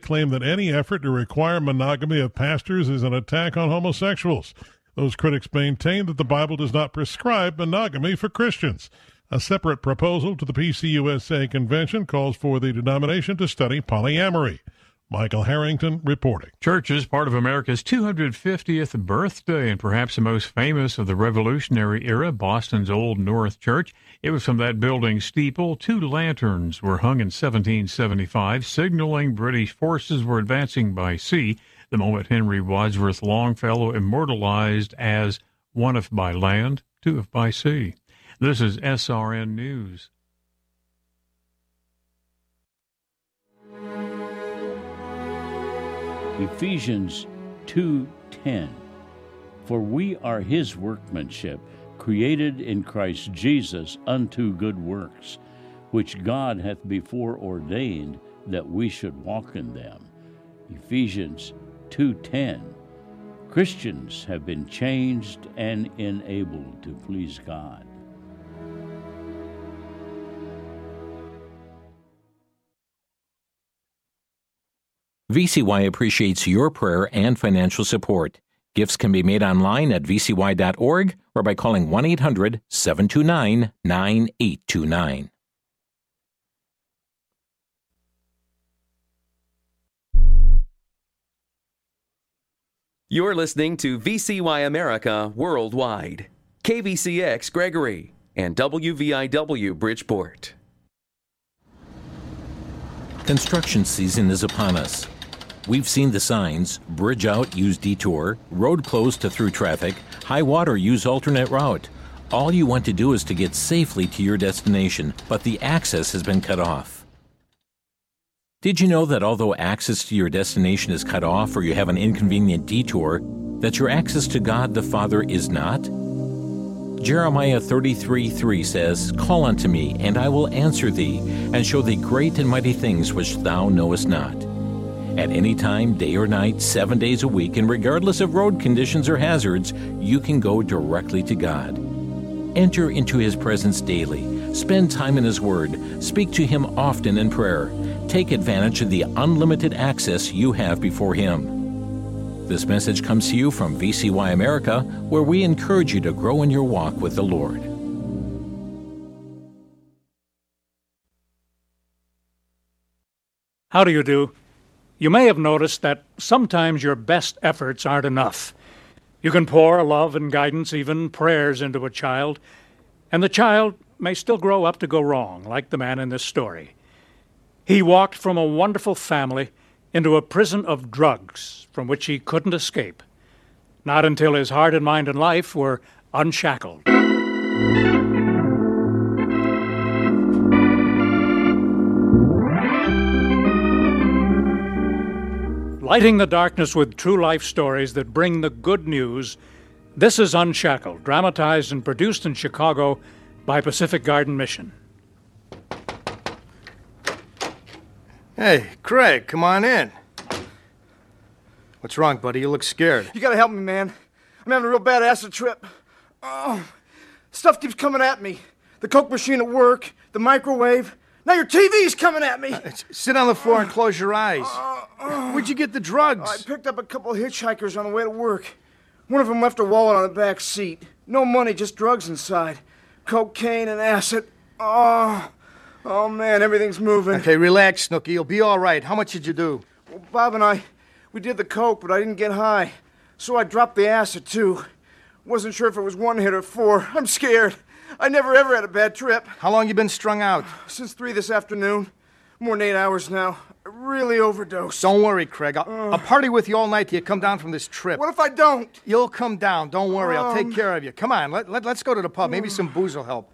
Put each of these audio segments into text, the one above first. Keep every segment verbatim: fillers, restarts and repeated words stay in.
claim that any effort to require monogamy of pastors is an attack on homosexuals. Those critics maintain that the Bible does not prescribe monogamy for Christians. A separate proposal to the P C U S A convention calls for the denomination to study polyamory. Michael Harrington reporting. Church is part of America's two hundred fiftieth birthday and perhaps the most famous of the Revolutionary era, Boston's Old North Church. It was from that building's steeple. Two lanterns were hung in seventeen seventy-five, signaling British forces were advancing by sea, the moment Henry Wadsworth Longfellow immortalized as one if by land, two if by sea. This is S R N News. Ephesians two ten. For we are his workmanship, created in Christ Jesus unto good works, which God hath before ordained that we should walk in them. Ephesians two ten. Christians have been changed and enabled to please God. V C Y appreciates your prayer and financial support. Gifts can be made online at v c y dot org or by calling one eight hundred seven two nine nine eight two nine. You're listening to V C Y America Worldwide, K V C X Gregory, and W V I W Bridgeport. Construction season is upon us. We've seen the signs: bridge out, use detour; road closed to through traffic; high water, use alternate route. All you want to do is to get safely to your destination, but the access has been cut off. Did you know that although access to your destination is cut off or you have an inconvenient detour, that your access to God the Father is not? Jeremiah thirty-three three says, Call unto me, and I will answer thee, and show thee great and mighty things which thou knowest not. At any time, day or night, seven days a week, and regardless of road conditions or hazards, you can go directly to God. Enter into His presence daily. Spend time in His Word. Speak to Him often in prayer. Take advantage of the unlimited access you have before Him. This message comes to you from V C Y America, where we encourage you to grow in your walk with the Lord. How do you do? You may have noticed that sometimes your best efforts aren't enough. You can pour love and guidance, even prayers, into a child, and the child may still grow up to go wrong, like the man in this story. He walked from a wonderful family into a prison of drugs from which he couldn't escape, not until his heart and mind and life were unshackled. Lighting the darkness with true life stories that bring the good news, this is Unshackled, dramatized and produced in Chicago by Pacific Garden Mission. Hey, Craig, come on in. What's wrong, buddy? You look scared. You gotta help me, man. I'm having a real bad acid trip. Oh, stuff keeps coming at me. The Coke machine at work, the microwave. Now your T V's coming at me. Uh, sit on the floor and close your eyes. Uh, uh, Where'd you get the drugs? I picked up a couple of hitchhikers on the way to work. One of them left a wallet on the back seat. No money, just drugs inside. Cocaine and acid. Oh, oh man, everything's moving. Okay, relax, Snooky. You'll be all right. How much did you do? Well, Bob and I, we did the Coke, but I didn't get high. So I dropped the acid, too. Wasn't sure if it was one hit or four. I'm scared. I never ever had a bad trip. How long you been strung out? Since three this afternoon. More than eight hours now. I really overdosed. Don't worry, Craig. I'll, uh, I'll party with you all night till you come down from this trip. What if I don't? You'll come down. Don't worry. Um, I'll take care of you. Come on. Let, let, let's go to the pub. Maybe some booze will help.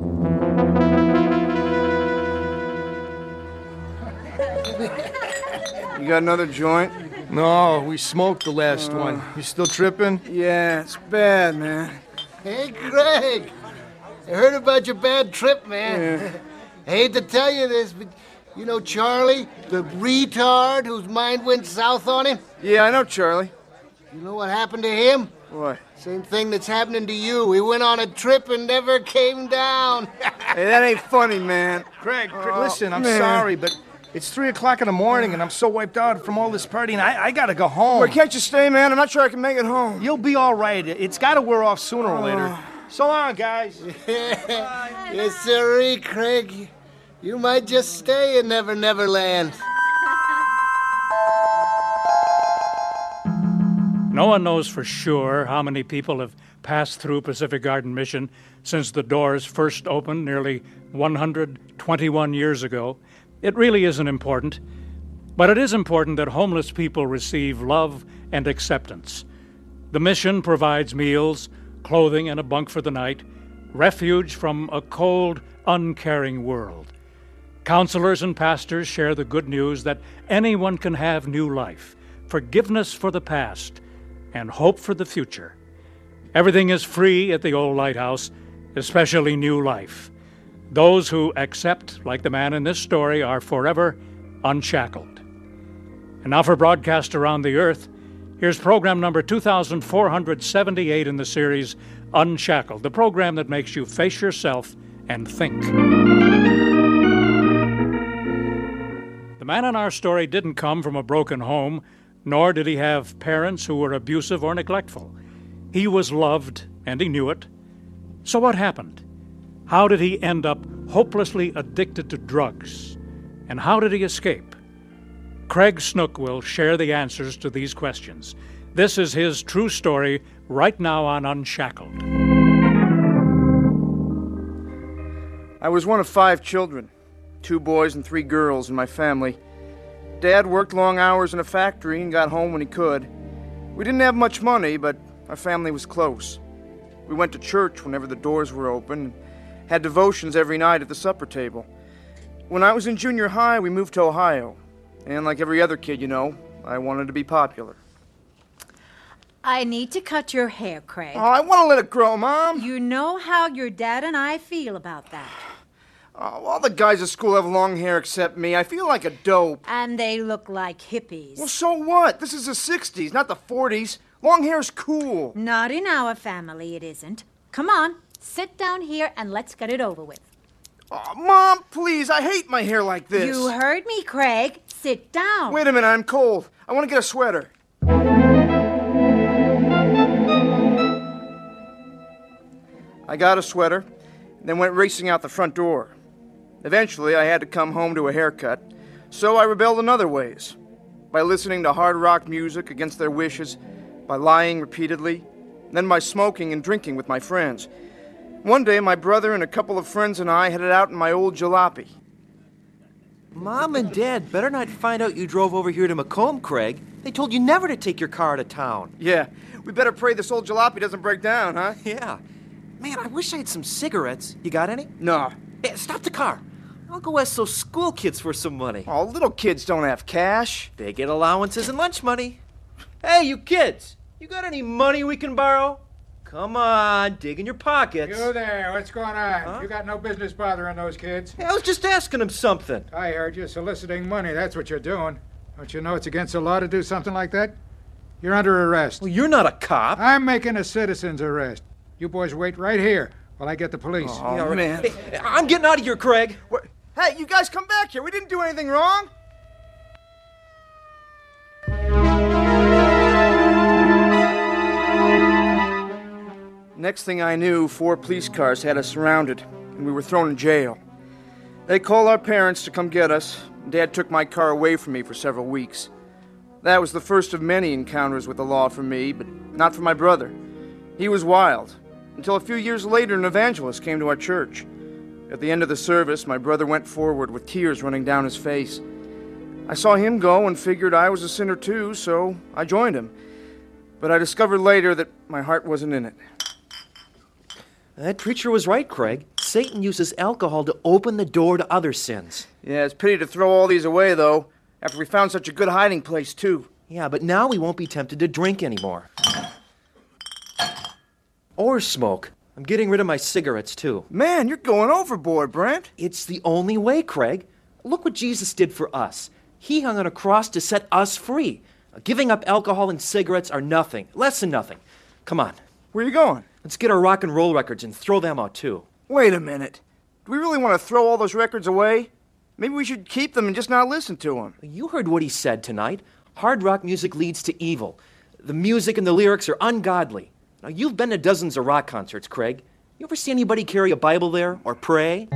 You got another joint? No, we smoked the last uh, one. You still tripping? Yeah, it's bad, man. Hey, Craig. I heard about your bad trip, man. Yeah. I hate to tell you this, but you know Charlie, the retard whose mind went south on him? Yeah, I know Charlie. You know what happened to him? What? Same thing that's happening to you. He went on a trip and never came down. Hey, that ain't funny, man. Craig, Craig oh, listen, I'm man. sorry, but It's three o'clock in the morning, and I'm so wiped out from all this partying, I, I gotta go home. Wait, can't you stay, man? I'm not sure I can make it home. You'll be all right. It's gotta wear off sooner or later. So long, guys. Yes, sirree, Craig. You might just stay in Never Never Land. No one knows for sure how many people have passed through Pacific Garden Mission since the doors first opened nearly one hundred twenty-one years ago. It really isn't important, but it is important that homeless people receive love and acceptance. The mission provides meals, clothing, and a bunk for the night, refuge from a cold, uncaring world. Counselors and pastors share the good news that anyone can have new life, forgiveness for the past, and hope for the future. Everything is free at the old lighthouse, especially new life. Those who accept, like the man in this story, are forever unshackled. And now for broadcast around the earth, here's program number two thousand four hundred seventy-eight in the series Unshackled, the program that makes you face yourself and think. The man in our story didn't come from a broken home, nor did he have parents who were abusive or neglectful. He was loved, and he knew it. So what happened? How did he end up hopelessly addicted to drugs? And how did he escape? Craig Snook will share the answers to these questions. This is his true story right now on Unshackled. I was one of five children, two boys and three girls in my family. Dad worked long hours in a factory and got home when he could. We didn't have much money, but our family was close. We went to church whenever the doors were open, and had devotions every night at the supper table. When I was in junior high, we moved to Ohio. And like every other kid, you know, I wanted to be popular. I need to cut your hair, Craig. Oh, I want to let it grow, Mom. You know how your dad and I feel about that. Oh, all the guys at school have long hair except me. I feel like a dope. And they look like hippies. Well, so what? This is the sixties, not the forties. Long hair's cool. Not in our family, it isn't. Come on, sit down here and let's get it over with. Oh, Mom, please, I hate my hair like this. You heard me, Craig. Sit down. Wait a minute, I'm cold. I want to get a sweater. I got a sweater, then went racing out the front door. Eventually, I had to come home to a haircut, so I rebelled in other ways. By listening to hard rock music against their wishes, by lying repeatedly, then by smoking and drinking with my friends. One day, my brother and a couple of friends and I headed out in my old jalopy. Mom and Dad better not find out you drove over here to Macomb, Craig. They told you never to take your car out of town. Yeah, we better pray this old jalopy doesn't break down, huh? Yeah. Man, I wish I had some cigarettes. You got any? No. Hey, stop the car. I'll go ask those school kids for some money. Oh, little kids don't have cash. They get allowances and lunch money. Hey, you kids, you got any money we can borrow? Come on, dig in your pockets. You there, what's going on? Huh? You got no business bothering those kids. Hey, I was just asking them something. I heard you soliciting money, that's what you're doing. Don't you know it's against the law to do something like that? You're under arrest. Well, you're not a cop. I'm making a citizen's arrest. You boys wait right here while I get the police. Oh, Yeah, man. Hey, I'm getting out of here, Craig. What? Hey, you guys come back here. We didn't do anything wrong. Next thing I knew, four police cars had us surrounded, and we were thrown in jail. They called our parents to come get us. Dad took my car away from me for several weeks. That was the first of many encounters with the law for me, but not for my brother. He was wild, until a few years later an evangelist came to our church. At the end of the service, my brother went forward with tears running down his face. I saw him go and figured I was a sinner too, so I joined him. But I discovered later that my heart wasn't in it. That preacher was right, Craig. Satan uses alcohol to open the door to other sins. Yeah, it's a pity to throw all these away, though, after we found such a good hiding place, too. Yeah, but now we won't be tempted to drink anymore. Or smoke. I'm getting rid of my cigarettes, too. Man, you're going overboard, Brent. It's the only way, Craig. Look what Jesus did for us. He hung on a cross to set us free. Giving up alcohol and cigarettes are nothing, less than nothing. Come on. Where are you going? Let's get our rock and roll records and throw them out, too. Wait a minute. Do we really want to throw all those records away? Maybe we should keep them and just not listen to them. You heard what he said tonight. Hard rock music leads to evil. The music and the lyrics are ungodly. Now, you've been to dozens of rock concerts, Craig. You ever see anybody carry a Bible there or pray?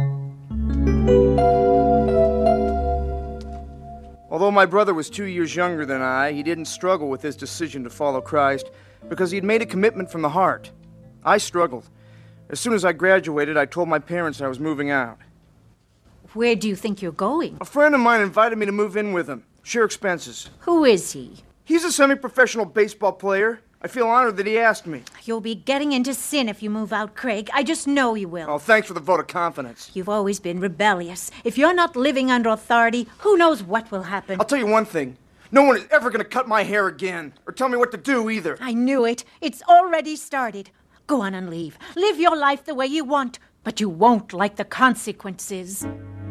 Although my brother was two years younger than I, he didn't struggle with his decision to follow Christ because he'd made a commitment from the heart. I struggled. As soon as I graduated, I told my parents I was moving out. Where do you think you're going? A friend of mine invited me to move in with him, share expenses. Who is he? He's a semi-professional baseball player. I feel honored that he asked me. You'll be getting into sin if you move out, Craig. I just know you will. Oh, thanks for the vote of confidence. You've always been rebellious. If you're not living under authority, who knows what will happen? I'll tell you one thing. No one is ever going to cut my hair again, or tell me what to do either. I knew it. It's already started. Go on and leave. Live your life the way you want, but you won't like the consequences.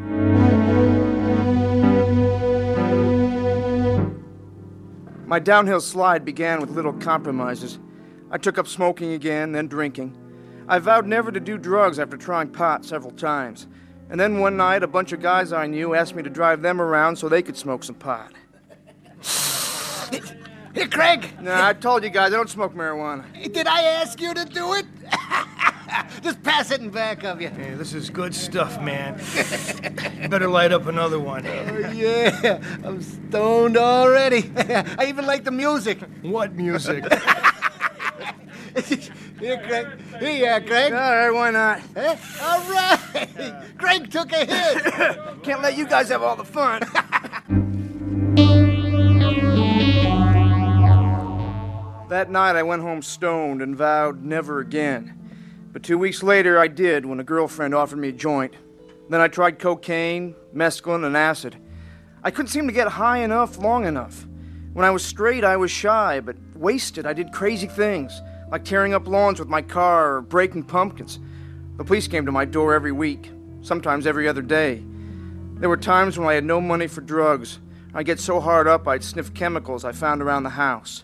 My downhill slide began with little compromises. I took up smoking again, then drinking. I vowed never to do drugs after trying pot several times. And then one night, a bunch of guys I knew asked me to drive them around so they could smoke some pot. Here, Craig. Nah, I told you guys, I don't smoke marijuana. Did I ask you to do it? Just pass it in back of you. Hey, this is good stuff, man. You better light up another one. Oh, yeah. I'm stoned already. I even like the music. What music? Here, Craig. Here you are, Craig. All right, why not? Huh? All right. Craig took a hit. Can't let you guys have all the fun. That night, I went home stoned and vowed never again. But two weeks later, I did when a girlfriend offered me a joint. Then I tried cocaine, mescaline, and acid. I couldn't seem to get high enough long enough. When I was straight, I was shy, but wasted, I did crazy things, like tearing up lawns with my car or breaking pumpkins. The police came to my door every week, sometimes every other day. There were times when I had no money for drugs. I'd get so hard up, I'd sniff chemicals I found around the house.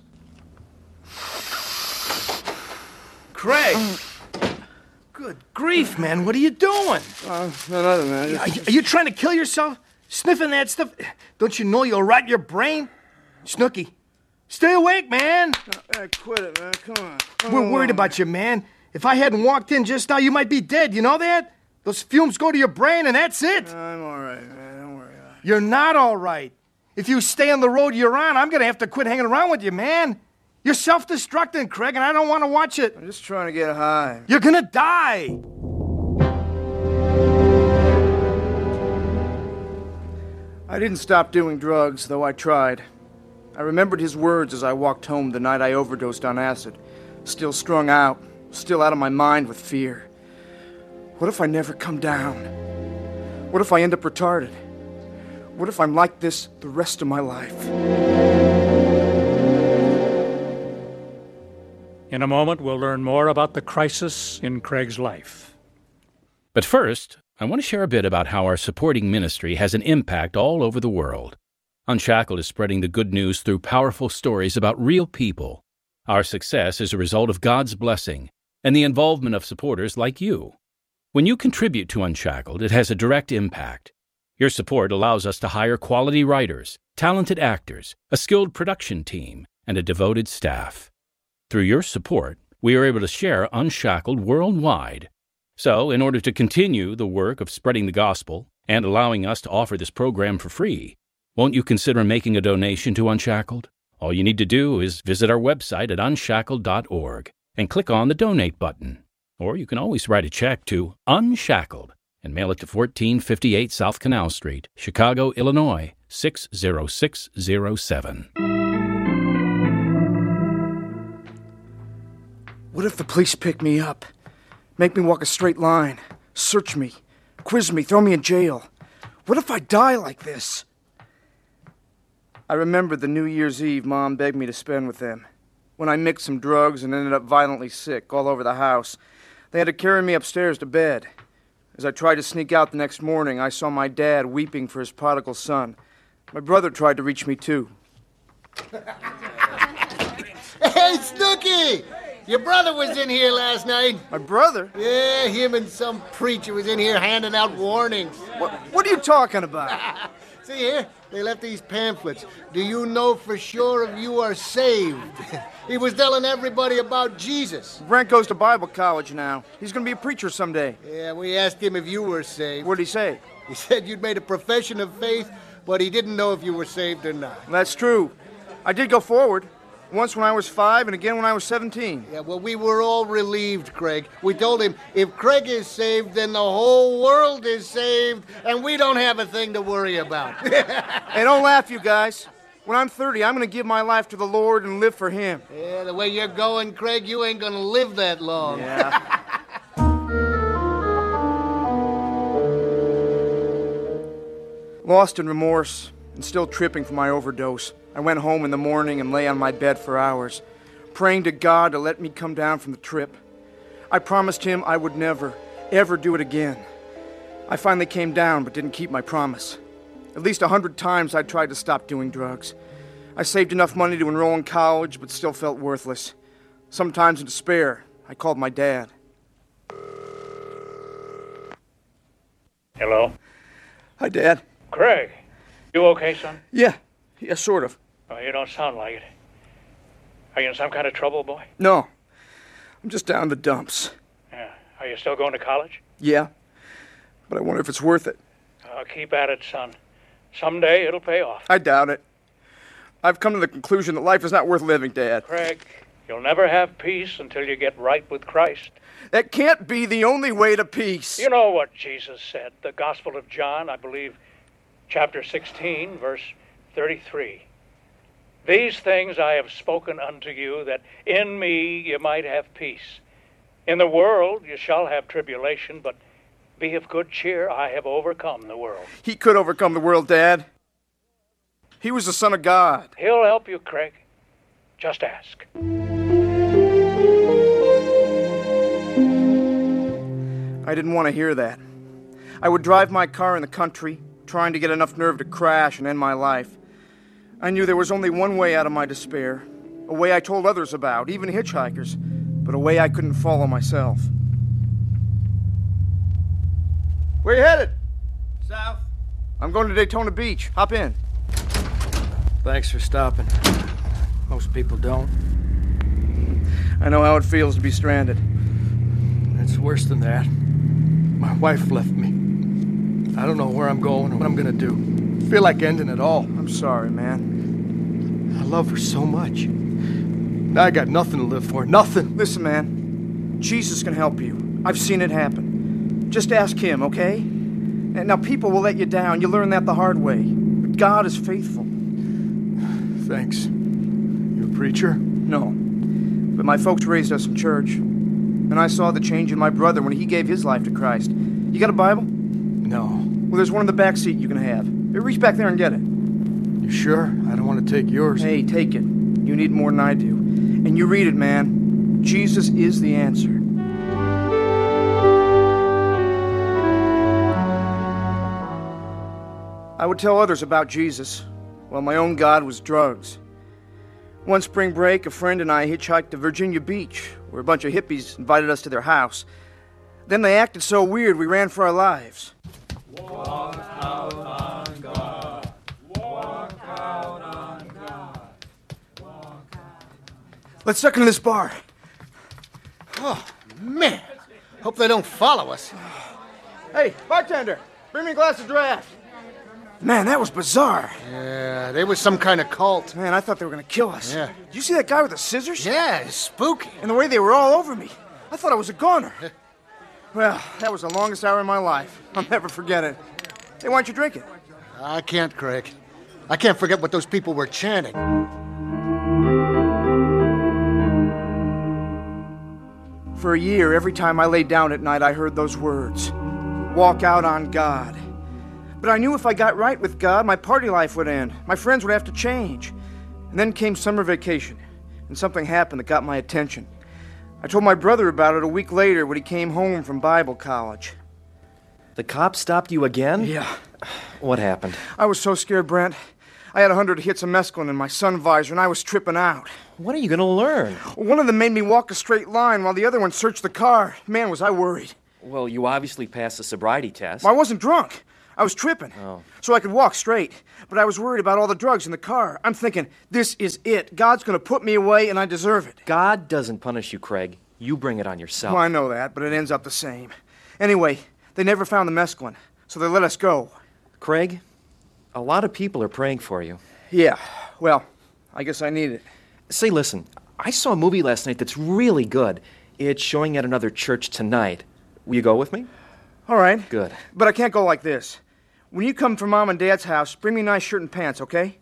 Craig! Good grief, man. What are you doing? Uh, nothing, man. Are you, are you trying to kill yourself? Sniffing that stuff? Don't you know you'll rot your brain? Snooky, stay awake, man. Uh, quit it, man. Come on. Come We're worried on. about you, man. If I hadn't walked in just now, you might be dead. You know that? Those fumes go to your brain, and that's it. I'm all right, man. Don't worry about it. You're not all right. If you stay on the road you're on, I'm going to have to quit hanging around with you, man. You're self-destructing, Craig, and I don't want to watch it. I'm just trying to get high. You're going to die. I didn't stop doing drugs, though I tried. I remembered his words as I walked home the night I overdosed on acid. Still strung out, still out of my mind with fear. What if I never come down? What if I end up retarded? What if I'm like this the rest of my life? In a moment, we'll learn more about the crisis in Craig's life. But first, I want to share a bit about how our supporting ministry has an impact all over the world. Unshackled is spreading the good news through powerful stories about real people. Our success is a result of God's blessing and the involvement of supporters like you. When you contribute to Unshackled, it has a direct impact. Your support allows us to hire quality writers, talented actors, a skilled production team, and a devoted staff. Through your support, we are able to share Unshackled worldwide. So, in order to continue the work of spreading the gospel and allowing us to offer this program for free, won't you consider making a donation to Unshackled? All you need to do is visit our website at unshackled dot org and click on the Donate button. Or you can always write a check to Unshackled and mail it to fourteen fifty-eight South Canal Street, Chicago, Illinois, six zero six zero seven. What if the police pick me up? Make me walk a straight line, search me, quiz me, throw me in jail. What if I die like this? I remember the New Year's Eve Mom begged me to spend with them. When I mixed some drugs and ended up violently sick all over the house, they had to carry me upstairs to bed. As I tried to sneak out the next morning, I saw my dad weeping for his prodigal son. My brother tried to reach me too. Hey, Snooky! Your brother was in here last night. My brother? Yeah, him and some preacher was in here handing out warnings. What, what are you talking about? See here, they left these pamphlets. Do you know for sure if you are saved? He was telling everybody about Jesus. Brent goes to Bible college now. He's going to be a preacher someday. Yeah, we asked him if you were saved. What did he say? He said you'd made a profession of faith, but he didn't know if you were saved or not. That's true. I did go forward. Once when I was five and again when I was seventeen. Yeah, well, we were all relieved, Craig. We told him, if Craig is saved, then the whole world is saved, and we don't have a thing to worry about. Hey, don't laugh, you guys. When I'm thirty, I'm going to give my life to the Lord and live for Him. Yeah, the way you're going, Craig, you ain't going to live that long. Yeah. Lost in remorse and still tripping from my overdose, I went home in the morning and lay on my bed for hours, praying to God to let me come down from the trip. I promised Him I would never, ever do it again. I finally came down but didn't keep my promise. At least a hundred times I tried to stop doing drugs. I saved enough money to enroll in college but still felt worthless. Sometimes in despair, I called my dad. Hello? Hi, Dad. Craig, you okay, son? Yeah, yeah, sort of. Oh, you don't sound like it. Are you in some kind of trouble, boy? No, I'm just down in the dumps. Yeah. Are you still going to college? Yeah, but I wonder if it's worth it. Uh, keep at it, son. Someday it'll pay off. I doubt it. I've come to the conclusion that life is not worth living, Dad. Craig, you'll never have peace until you get right with Christ. That can't be the only way to peace. You know what Jesus said, the Gospel of John, I believe, chapter sixteen, verse thirty-three. These things I have spoken unto you, that in me you might have peace. In the world you shall have tribulation, but be of good cheer, I have overcome the world. He could overcome the world, Dad. He was the Son of God. He'll help you, Craig. Just ask. I didn't want to hear that. I would drive my car in the country, trying to get enough nerve to crash and end my life. I knew there was only one way out of my despair, a way I told others about, even hitchhikers, but a way I couldn't follow myself. Where you headed? South. I'm going to Daytona Beach. Hop in. Thanks for stopping. Most people don't. I know how it feels to be stranded. It's worse than that. My wife left me. I don't know where I'm going or what I'm gonna do. I feel like ending it all. I'm sorry, man. I love her so much. Now I got nothing to live for. Nothing. Listen, man. Jesus can help you. I've seen it happen. Just ask Him, okay? And now people will let you down. You learn that the hard way. But God is faithful. Thanks. You a preacher? No. But my folks raised us in church. And I saw the change in my brother when he gave his life to Christ. You got a Bible? No. Well, there's one in the back seat you can have. Hey, reach back there and get it. You sure? I don't want to take yours. Hey, take it. You need more than I do. And you read it, man. Jesus is the answer. I would tell others about Jesus, while my own God was drugs. One spring break, a friend and I hitchhiked to Virginia Beach, where a bunch of hippies invited us to their house. Then they acted so weird, we ran for our lives. Walk out on God. Walk out on God. Walk out. Let's duck into this bar. Oh, man. Hope they don't follow us. Hey, bartender, bring me a glass of draft. Man, that was bizarre. Yeah, they was some kind of cult. Man, I thought they were going to kill us. Yeah. Did you see that guy with the scissors? Yeah, it's spooky. And the way they were all over me. I thought I was a goner. Well, that was the longest hour in my life. I'll never forget it. Hey, why don't you drink it? I can't, Craig. I can't forget what those people were chanting. For a year, every time I lay down at night, I heard those words. Walk out on God. But I knew if I got right with God, my party life would end. My friends would have to change. And then came summer vacation, and something happened that got my attention. I told my brother about it a week later when he came home from Bible college. The cops stopped you again? Yeah. What happened? I was so scared, Brent. I had a hundred hits of mescaline in my sun visor, and I was tripping out. What are you going to learn? One of them made me walk a straight line, while the other one searched the car. Man, was I worried. Well, you obviously passed the sobriety test. Well, I wasn't drunk. I was tripping, Oh. so I could walk straight. But I was worried about all the drugs in the car. I'm thinking, this is it. God's going to put me away, and I deserve it. God doesn't punish you, Craig. You bring it on yourself. Well, I know that, but it ends up the same. Anyway, they never found the mescaline, so they let us go. Craig, a lot of people are praying for you. Yeah, well, I guess I need it. Say, listen, I saw a movie last night that's really good. It's showing at another church tonight. Will you go with me? All right. Good. But I can't go like this. When you come from Mom and Dad's house, bring me a nice shirt and pants, okay?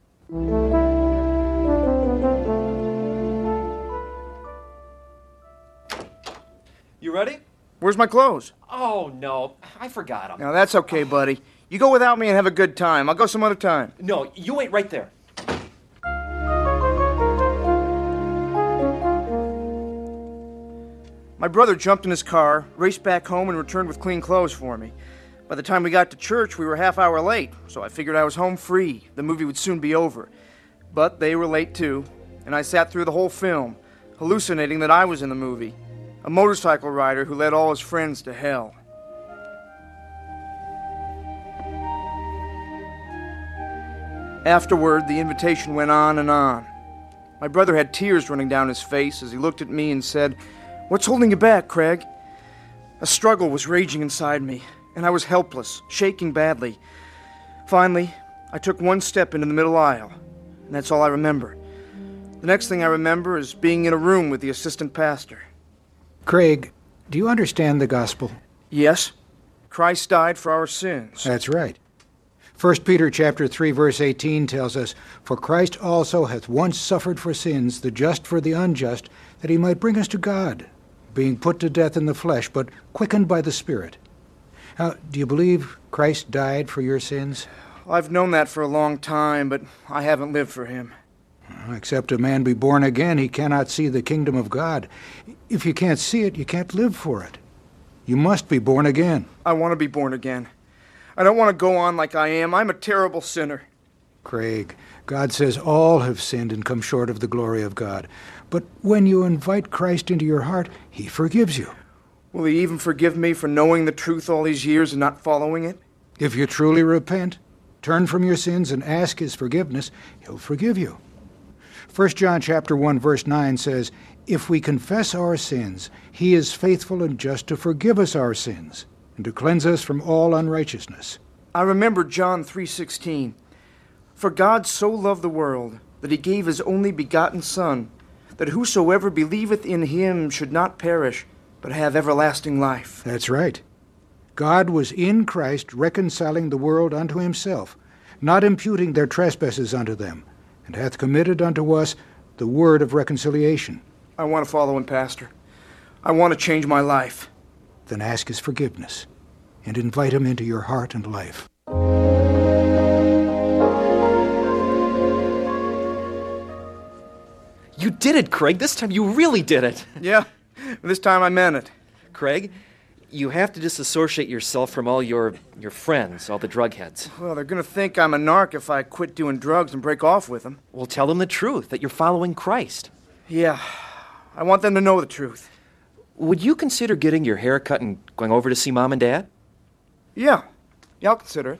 You ready? Where's my clothes? Oh, no. I forgot them. Now, that's okay, buddy. You go without me and have a good time. I'll go some other time. No, you wait right there. My brother jumped in his car, raced back home, and returned with clean clothes for me. By the time we got to church, we were a half hour late, so I figured I was home free. The movie would soon be over. But they were late too, and I sat through the whole film, hallucinating that I was in the movie, a motorcycle rider who led all his friends to hell. Afterward, the invitation went on and on. My brother had tears running down his face as he looked at me and said, "What's holding you back, Craig?" A struggle was raging inside me, and I was helpless, shaking badly. Finally, I took one step into the middle aisle, and that's all I remember. The next thing I remember is being in a room with the assistant pastor. Craig, do you understand the gospel? Yes, Christ died for our sins. That's right. First Peter chapter three, verse eighteen tells us, "For Christ also hath once suffered for sins, the just for the unjust, that he might bring us to God, being put to death in the flesh, but quickened by the Spirit." Now, do you believe Christ died for your sins? I've known that for a long time, but I haven't lived for him. Except a man be born again, he cannot see the kingdom of God. If you can't see it, you can't live for it. You must be born again. I want to be born again. I don't want to go on like I am. I'm a terrible sinner. Craig, God says all have sinned and come short of the glory of God. But when you invite Christ into your heart, he forgives you. Will he even forgive me for knowing the truth all these years and not following it? If you truly repent, turn from your sins and ask his forgiveness, he'll forgive you. First John chapter one, verse nine says, "If we confess our sins, he is faithful and just to forgive us our sins and to cleanse us from all unrighteousness." I remember John three sixteen. "For God so loved the world that he gave his only begotten Son, that whosoever believeth in him should not perish, but have everlasting life." That's right. God was in Christ reconciling the world unto himself, not imputing their trespasses unto them, and hath committed unto us the word of reconciliation. I want to follow him, Pastor. I want to change my life. Then ask his forgiveness and invite him into your heart and life. You did it, Craig. This time you really did it. Yeah, this time I meant it. Craig, you have to disassociate yourself from all your your friends, all the drug heads. Well, they're going to think I'm a narc if I quit doing drugs and break off with them. Well, tell them the truth, that you're following Christ. Yeah, I want them to know the truth. Would you consider getting your hair cut and going over to see Mom and Dad? Yeah, yeah, I'll consider it.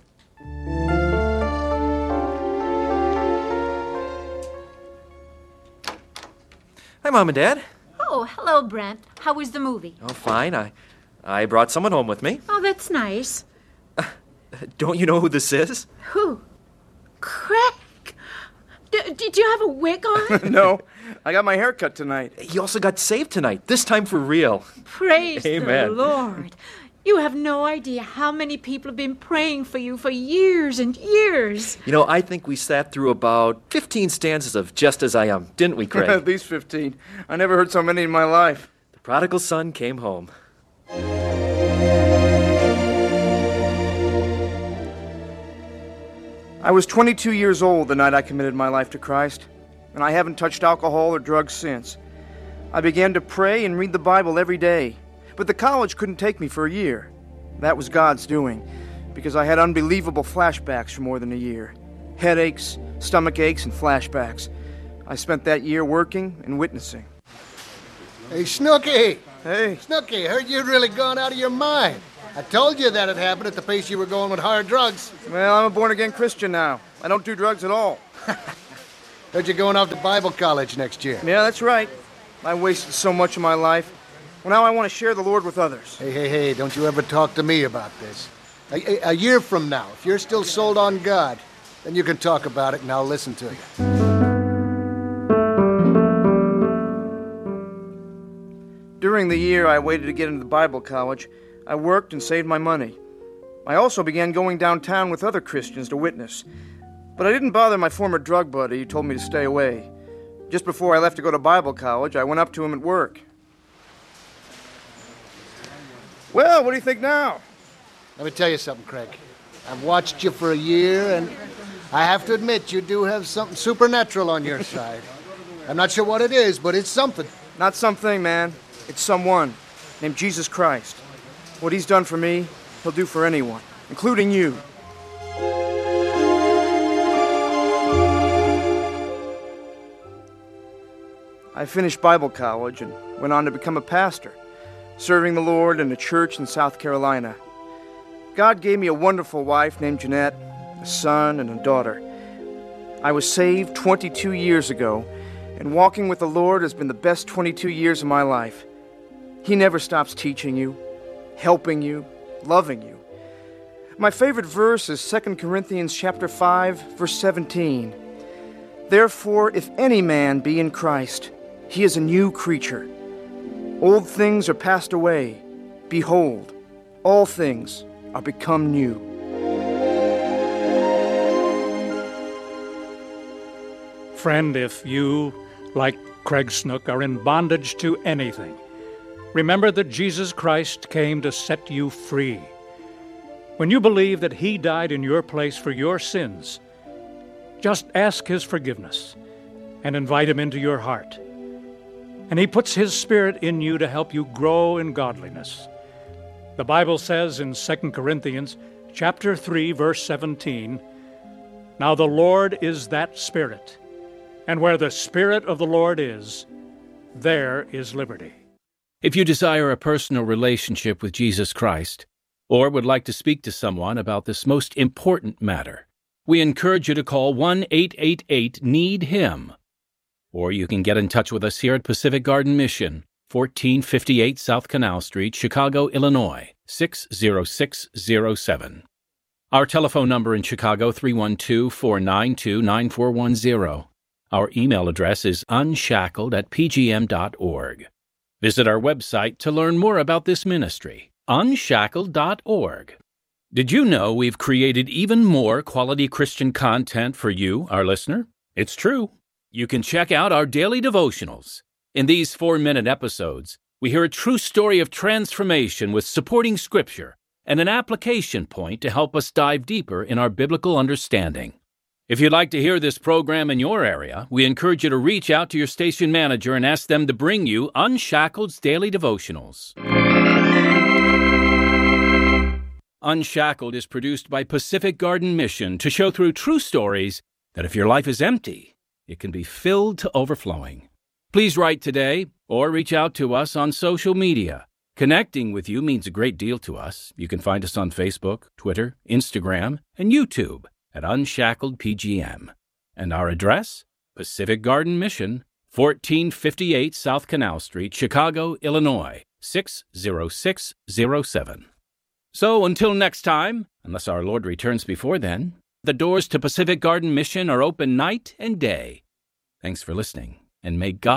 Hi, Mom and Dad. Oh, hello, Brent. How was the movie? Oh, fine. I, I brought someone home with me. Oh, that's nice. Don't you know who this is? Who? Craig! D- did you have a wig on? No, I got my hair cut tonight. He also got saved tonight, this time for real. Praise Amen. the Lord. You have no idea how many people have been praying for you for years and years. You know, I think we sat through about fifteen stanzas of Just As I Am, didn't we, Craig? At least fifteen. I never heard so many in my life. The prodigal son came home. I was twenty-two years old the night I committed my life to Christ, and I haven't touched alcohol or drugs since. I began to pray and read the Bible every day, but the college couldn't take me for a year. That was God's doing, because I had unbelievable flashbacks for more than a year. headaches, stomach aches, and flashbacks. I spent that year working and witnessing. Hey, Snooky! Hey. Snooky, heard you'd really gone out of your mind. I told you that had happened at the pace you were going with hard drugs. Well, I'm a born-again Christian now. I don't do drugs at all. Heard you going off to Bible college next year. Yeah, that's right. I wasted so much of my life. Well, now I want to share the Lord with others. Hey, hey, hey, don't you ever talk to me about this. A, a, a year from now, if you're still sold on God, then you can talk about it and I'll listen to you. During the year I waited to get into the Bible college, I worked and saved my money. I also began going downtown with other Christians to witness. But I didn't bother my former drug buddy who told me to stay away. Just before I left to go to Bible college, I went up to him at work. Well, what do you think now? Let me tell you something, Craig. I've watched you for a year, and I have to admit you do have something supernatural on your side. I'm not sure what it is, but it's something. Not something, man. It's someone named Jesus Christ. What he's done for me, he'll do for anyone, including you. I finished Bible college and went on to become a pastor, serving the Lord in a church in South Carolina. God gave me a wonderful wife named Jeanette, a son, and a daughter. I was saved twenty-two years ago, and walking with the Lord has been the best twenty-two years of my life. He never stops teaching you, helping you, loving you. My favorite verse is Second Corinthians chapter five, verse seventeen. Therefore, if any man be in Christ, he is a new creature. Old things are passed away. Behold, all things are become new. Friend, if you, like Craig Snook, are in bondage to anything, remember that Jesus Christ came to set you free. When you believe that He died in your place for your sins, just ask His forgiveness and invite Him into your heart. And He puts His Spirit in you to help you grow in godliness. The Bible says in Second Corinthians chapter three, verse seventeen, "Now the Lord is that Spirit, and where the Spirit of the Lord is, there is liberty." If you desire a personal relationship with Jesus Christ, or would like to speak to someone about this most important matter, we encourage you to call one eight eight eight need him. Or you can get in touch with us here at Pacific Garden Mission, fourteen fifty-eight South Canal Street, Chicago, Illinois, six zero six zero seven. Our telephone number in Chicago, three one two, four nine two, nine four one zero. Our email address is unshackled at p g m dot org. Visit our website to learn more about this ministry, unshackled dot org. Did you know we've created even more quality Christian content for you, our listener? It's true. You can check out our daily devotionals. In these four-minute episodes, we hear a true story of transformation with supporting scripture and an application point to help us dive deeper in our biblical understanding. If you'd like to hear this program in your area, we encourage you to reach out to your station manager and ask them to bring you Unshackled's Daily Devotionals. Unshackled is produced by Pacific Garden Mission to show through true stories that if your life is empty, it can be filled to overflowing. Please write today or reach out to us on social media. Connecting with you means a great deal to us. You can find us on Facebook, Twitter, Instagram, and YouTube at Unshackled P G M. And our address? Pacific Garden Mission, fourteen fifty-eight South Canal Street, Chicago, Illinois, six zero six zero seven. So until next time, unless our Lord returns before then, the doors to Pacific Garden Mission are open night and day. Thanks for listening, and may God